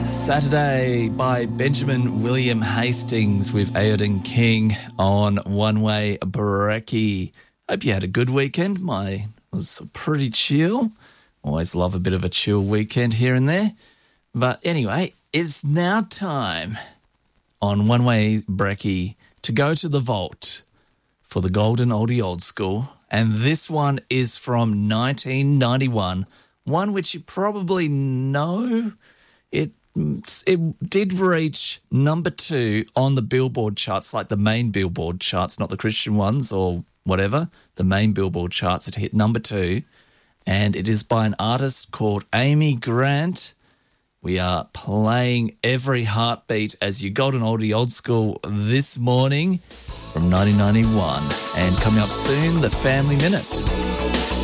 Saturday by Benjamin William Hastings with Aodhan King on One Way Brekkie. Hope you had a good weekend. Mine was pretty chill. Always love a bit of a chill weekend here and there. But anyway, it's now time on One Way Brekkie to go to the vault for the Golden Oldie Old School. And this one is from 1991, one which you probably know. It did reach number 2 on the Billboard charts, like the main Billboard charts, not the Christian ones or whatever. The main Billboard charts, it hit number 2. And it is by an artist called Amy Grant. We are playing Every Heartbeat as your Golden Oldie Old School this morning from 1991. And coming up soon, the Family Minute.